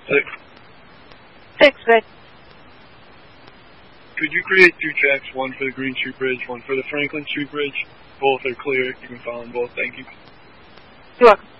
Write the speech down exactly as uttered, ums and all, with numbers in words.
Six. Six, good. Could you create two checks, one for the Green Street Bridge, one for the Franklin Street Bridge? Both are clear. You can file them both. Thank you. You're welcome.